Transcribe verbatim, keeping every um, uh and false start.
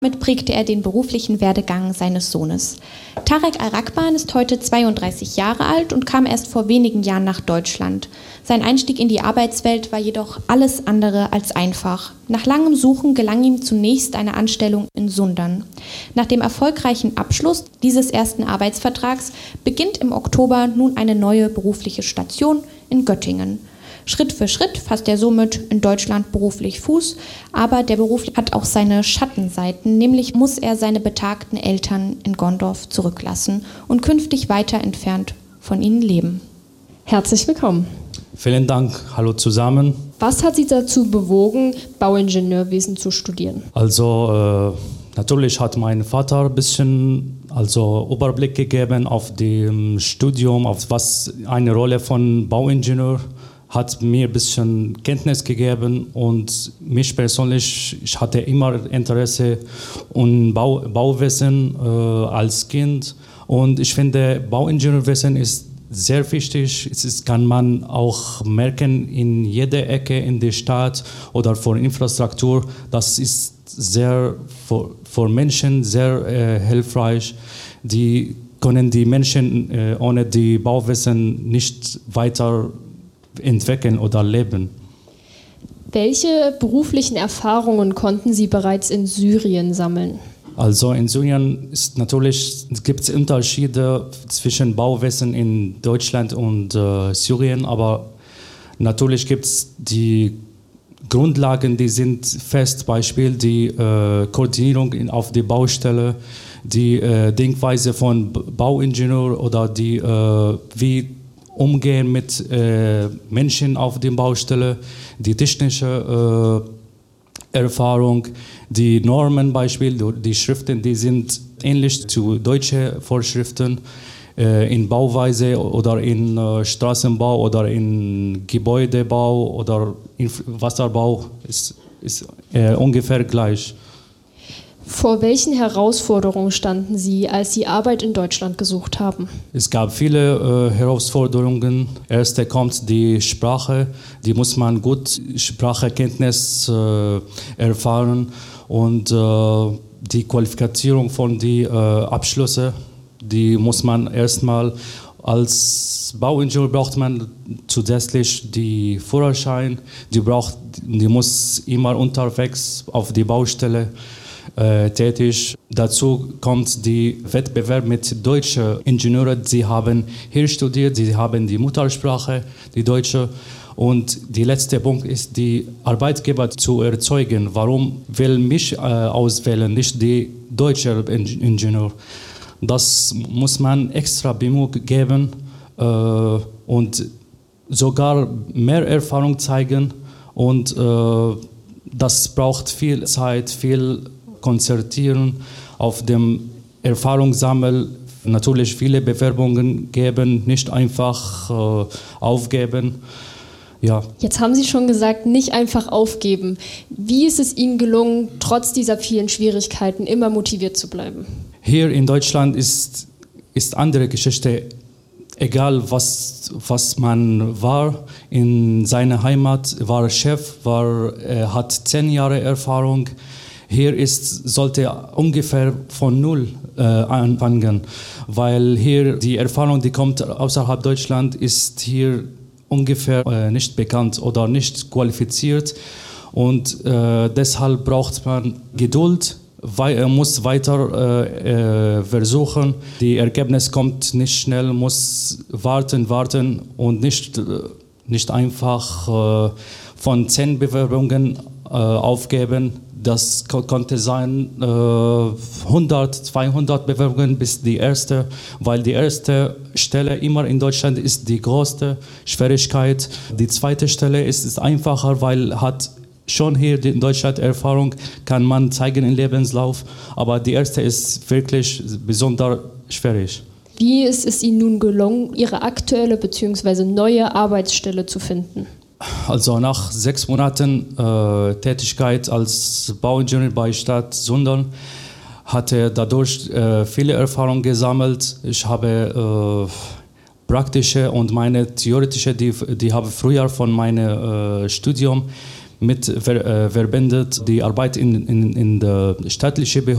Damit prägte er den beruflichen Werdegang seines Sohnes. Tarek Al-Rakban ist heute zweiunddreißig Jahre alt und kam erst vor wenigen Jahren nach Deutschland. Sein Einstieg in die Arbeitswelt war jedoch alles andere als einfach. Nach langem Suchen gelang ihm zunächst eine Anstellung in Sundern. Nach dem erfolgreichen Abschluss dieses ersten Arbeitsvertrags beginnt im Oktober nun eine neue berufliche Station in Göttingen. Schritt für Schritt fasst er somit in Deutschland beruflich Fuß, aber der Beruf hat auch seine Schattenseiten, nämlich muss er seine betagten Eltern in Gondorf zurücklassen und künftig weiter entfernt von ihnen leben. Herzlich willkommen. Vielen Dank, hallo zusammen. Was hat Sie dazu bewogen, Bauingenieurwesen zu studieren? Also äh, natürlich hat mein Vater ein bisschen also Überblick gegeben auf dem Studium, auf was eine Rolle von Bauingenieur hat mir ein bisschen Kenntnis gegeben und mich persönlich, ich hatte immer Interesse an Bau, Bauwesen äh, als Kind und ich finde, Bauingenieurwesen ist sehr wichtig. Es ist, kann man auch merken in jeder Ecke in der Stadt oder für Infrastruktur. Das ist sehr für, für Menschen sehr äh, hilfreich. Die können die Menschen äh, ohne die Bauwesen nicht weiter entwickeln oder leben. Welche beruflichen Erfahrungen konnten Sie bereits in Syrien sammeln? Also in Syrien ist natürlich, gibt es Unterschiede zwischen Bauwesen in Deutschland und äh, Syrien, aber natürlich gibt es die Grundlagen, die sind fest, Beispiel die äh, Koordinierung in, auf der Baustelle, die äh, Denkweise von Bauingenieur oder die äh, wie umgehen mit äh, Menschen auf der Baustelle, die technische äh, Erfahrung, die Normen, Beispiel, die Schriften, die sind ähnlich zu deutschen Vorschriften äh, in Bauweise oder in äh, Straßenbau oder in Gebäudebau oder in Wasserbau ist, ist äh, ungefähr gleich. Vor welchen Herausforderungen standen Sie, als Sie Arbeit in Deutschland gesucht haben? Es gab viele äh, Herausforderungen. Erste kommt die Sprache. Die muss man gut Sprachkenntnis äh, erfahren und äh, die Qualifikation von den äh, Abschlüssen, die muss man erstmal als Bauingenieur braucht man zusätzlich die Führerschein. Die braucht, die muss immer unterwegs auf die Baustelle Äh, tätig. Dazu kommt der Wettbewerb mit deutschen Ingenieuren. Sie haben hier studiert, sie haben die Muttersprache, die deutsche. Und der letzte Punkt ist, die Arbeitgeber zu erzeugen. Warum will mich äh, auswählen, nicht die deutsche Ingenieur? Das muss man extra Bemühungen geben äh, und sogar mehr Erfahrung zeigen. Und äh, das braucht viel Zeit, viel konzentrieren auf dem Erfahrungssammel, natürlich viele Bewerbungen geben, nicht einfach äh, aufgeben. Ja. Jetzt haben Sie schon gesagt, nicht einfach aufgeben. Wie ist es Ihnen gelungen, trotz dieser vielen Schwierigkeiten immer motiviert zu bleiben? Hier in Deutschland ist, ist andere Geschichte. Egal was, was man war, in seiner Heimat war Chef, war, er hat zehn Jahre Erfahrung. Hier ist, sollte ungefähr von null äh, anfangen, weil hier die Erfahrung, die kommt außerhalb Deutschland, ist hier ungefähr äh, nicht bekannt oder nicht qualifiziert und äh, deshalb braucht man Geduld, weil er muss weiter äh, äh, versuchen. Die Ergebnis kommt nicht schnell, muss warten, warten und nicht, äh, nicht einfach äh, von zehn Bewerbungen äh, aufgeben. Das konnte sein äh, hundert, zweihundert Bewerbungen bis die erste, weil die erste Stelle immer in Deutschland ist die größte Schwierigkeit. Die zweite Stelle ist, ist einfacher, weil hat schon hier in Deutschland Erfahrung, kann man zeigen im Lebenslauf. Aber die erste ist wirklich besonders schwierig. Wie ist es Ihnen nun gelungen, Ihre aktuelle bzw. neue Arbeitsstelle zu finden? Also nach sechs Monaten äh, Tätigkeit als Bauingenieur bei Stadt Sundern hatte dadurch äh, viele Erfahrungen gesammelt. Ich habe äh, praktische und meine theoretische, die, die habe früher von meinem äh, Studium mit ver, äh, verbindet die Arbeit in, in, in der staatlichen Behörde